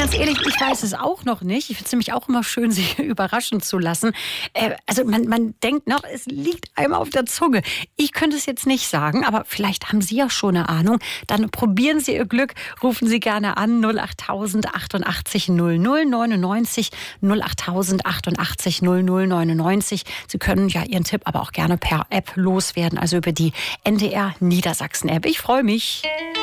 ganz ehrlich, ich weiß es auch noch nicht. Ich finde es nämlich auch immer schön, sich überraschen zu lassen. Also man denkt noch, es liegt einem auf der Zunge. Ich könnte es jetzt nicht sagen, aber vielleicht haben Sie ja schon eine Ahnung. Dann probieren Sie Ihr Glück, rufen Sie gerne an 08000 88 00 99 08000 88 00 99. Sie können ja Ihren Tipp aber auch gerne per App loswerden, also über die NDR Niedersachsen App. Ich freue mich.